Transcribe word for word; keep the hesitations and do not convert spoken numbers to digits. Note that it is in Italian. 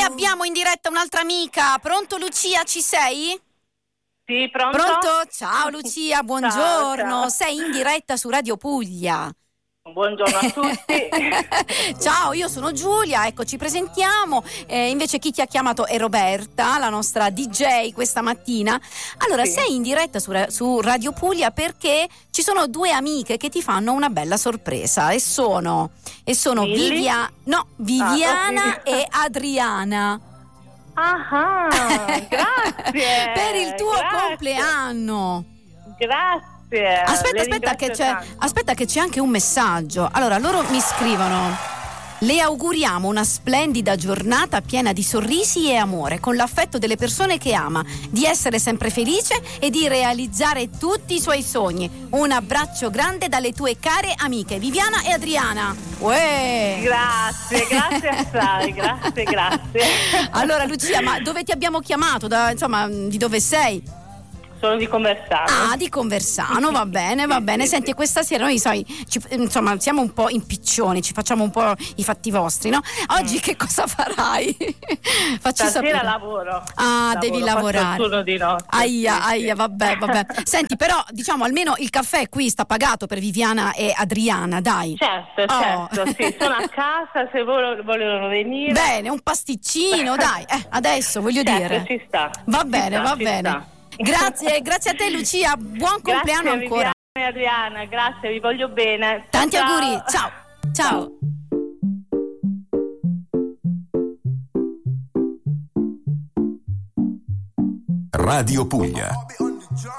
abbiamo in diretta un'altra amica. Pronto Lucia, ci sei? Sì, pronto? Pronto? Ciao Lucia, buongiorno. Ciao, ciao. Sei in diretta su Radio Puglia. Buongiorno a tutti. Ciao, io sono Giulia, ecco, ci presentiamo. Eh, invece chi ti ha chiamato è Roberta, la nostra D J questa mattina. Allora, Sì. sei in diretta su, su Radio Puglia perché ci sono due amiche che ti fanno una bella sorpresa e sono, e sono Milly? Vivia, no, Viviana Ah, ok. e Adriana. Ah, grazie. Per il tuo grazie. compleanno. Grazie. Aspetta, Le aspetta che, ringrazio c'è, tanto. aspetta che c'è anche un messaggio. Allora, loro mi scrivono: le auguriamo una splendida giornata piena di sorrisi e amore, con l'affetto delle persone che ama, di essere sempre felice e di realizzare tutti i suoi sogni. Un abbraccio grande dalle tue care amiche Viviana e Adriana. Uè! Grazie, grazie assai, grazie, grazie. Allora Lucia, ma dove ti abbiamo chiamato? Da, insomma, di dove sei? Sono di Conversano. Ah, di Conversano, va bene, va bene. Senti, questa sera noi, sai, ci, insomma, siamo un po' impiccioni, ci facciamo un po' i fatti vostri, no? Oggi mm. che cosa farai? Facci Stasera sapere. lavoro. Ah, lavoro, devi lavorare. Faccio il turno di notte. Aia, sì, aia, sì. vabbè, vabbè. Senti, però, diciamo, almeno il caffè qui sta pagato per Viviana e Adriana, dai. Certo, Oh. certo, sì, sono a casa se vol- vogliono venire. Bene, un pasticcino, dai. Eh, adesso voglio certo, dire. ci sta. Va ci bene, sta, va ci bene. sta. Grazie, grazie a te Lucia, buon compleanno grazie, ancora. Viviana e Adriana, grazie, vi voglio bene. Tanti Ciao. auguri, ciao. Ciao. Radio Puglia.